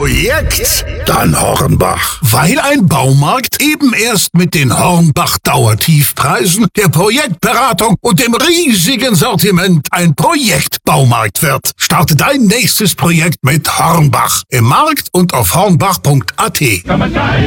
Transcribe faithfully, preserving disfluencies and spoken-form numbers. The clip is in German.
Projekt? Dann Hornbach. Weil ein Baumarkt eben erst mit den Hornbach-Dauertiefpreisen, der Projektberatung und dem riesigen Sortiment ein Projektbaumarkt wird. Starte dein nächstes Projekt mit Hornbach. Im Markt und auf hornbach punkt a t.